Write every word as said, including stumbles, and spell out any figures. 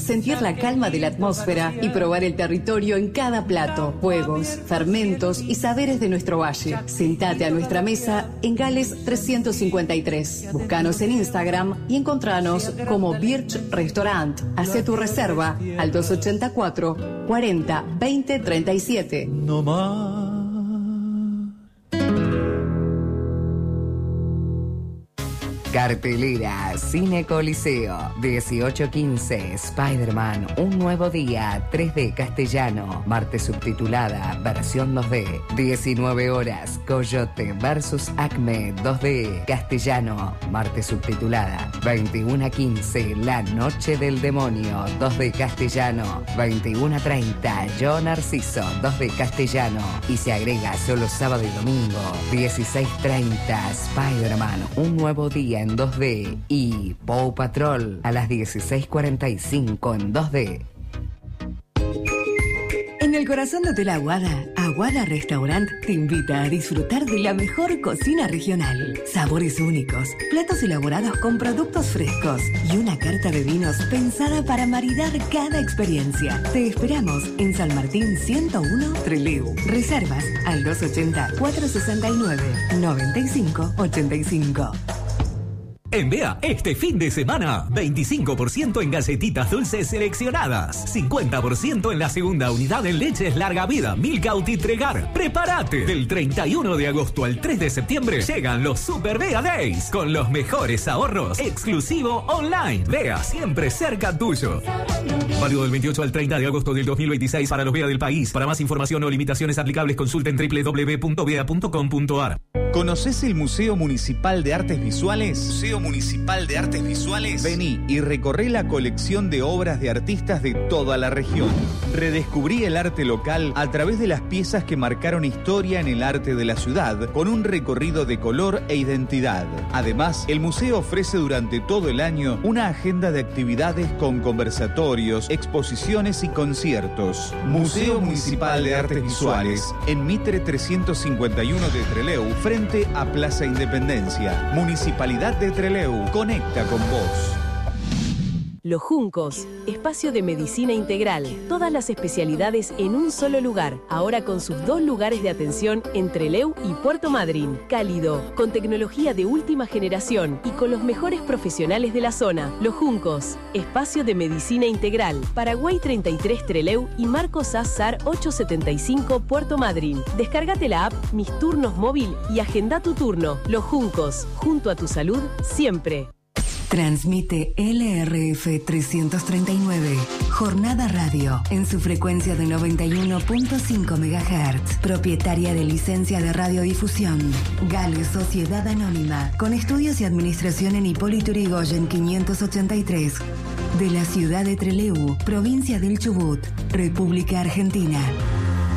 sentir la calma de la atmósfera y probar el territorio en cada plato, juegos, fermentos y saberes de nuestro valle. Sentate a nuestra mesa en Gales trescientos cincuenta y tres. Búscanos en Instagram y encontranos como Birch Restaurant. Hacé tu reserva al dos ochenta y cuatro, cuarenta, veinte, treinta y siete. No más. Cartelera Cine Coliseo, dieciocho quince, Spider-Man, Un Nuevo Día, tres D castellano, martes subtitulada, versión dos D, diecinueve horas, Coyote versus Acme, dos D, castellano, martes subtitulada, veintiuno a quince, La Noche del Demonio, dos D castellano, veintiuno a treinta, Yo Narciso, dos D castellano, y se agrega solo sábado y domingo, dieciséis treinta, Spider-Man, Un Nuevo Día en dos D y Paw Patrol a las dieciséis cuarenta y cinco en dos D. En el corazón de Hotel Aguada, Aguada Restaurant te invita a disfrutar de la mejor cocina regional. Sabores únicos, platos elaborados con productos frescos y una carta de vinos pensada para maridar cada experiencia. Te esperamos en San Martín ciento uno, Trelew. Reservas al dos ochenta, cuatrocientos sesenta y nueve, noventa y cinco ochenta y cinco. En Bea, este fin de semana, veinticinco por ciento en galletitas dulces seleccionadas, cincuenta por ciento en la segunda unidad en leches larga vida, Milka Tregar. ¡Prepárate! Del treinta y uno de agosto al tres de septiembre llegan los Super Bea Days con los mejores ahorros, exclusivo online. Bea, siempre cerca tuyo. Válido del veintiocho al treinta de agosto del dos mil veintiséis para los Bea del país. Para más información o limitaciones aplicables, consulten doble u doble u doble u punto bea punto com punto a r. ¿Conoces el Museo Municipal de Artes Visuales? Museo Municipal de Artes Visuales. Vení y recorré la colección de obras de artistas de toda la región. Redescubrí el arte local a través de las piezas que marcaron historia en el arte de la ciudad, con un recorrido de color e identidad. Además, el museo ofrece durante todo el año una agenda de actividades con conversatorios, exposiciones y conciertos. Museo Municipal de Artes Visuales, en Mitre trescientos cincuenta y uno de Trelew, frente a Plaza Independencia. Municipalidad de Trelew, conecta con vos. Los Juncos, espacio de medicina integral, todas las especialidades en un solo lugar, ahora con sus dos lugares de atención en Trelew y Puerto Madryn. Cálido, con tecnología de última generación y con los mejores profesionales de la zona. Los Juncos, espacio de medicina integral, Paraguay treinta y tres Trelew y Marcos Azar ochocientos setenta y cinco Puerto Madryn. Descárgate la app Mis Turnos Móvil y agenda tu turno. Los Juncos, junto a tu salud, siempre. Transmite L R F trescientos treinta y nueve, Jornada Radio, en su frecuencia de noventa y uno punto cinco megahertz, propietaria de licencia de radiodifusión. Gales Sociedad Anónima, con estudios y administración en Hipólito Yrigoyen quinientos ochenta y tres, de la ciudad de Trelew, provincia del Chubut, República Argentina.